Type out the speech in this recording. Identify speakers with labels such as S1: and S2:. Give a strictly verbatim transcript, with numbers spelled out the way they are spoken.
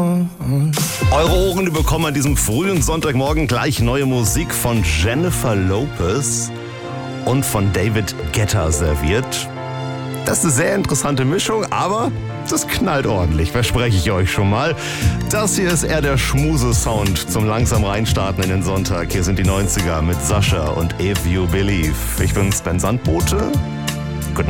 S1: Eure Ohren bekommen an diesem frühen Sonntagmorgen gleich neue Musik von Jennifer Lopez und von David Guetta serviert. Das ist eine sehr interessante Mischung, aber das knallt ordentlich, verspreche ich euch schon mal. Das hier ist eher der Schmuse-Sound zum langsam reinstarten in den Sonntag. Hier sind die neunziger mit Sascha und If You Believe. Ich bin's, Ben Sandbote.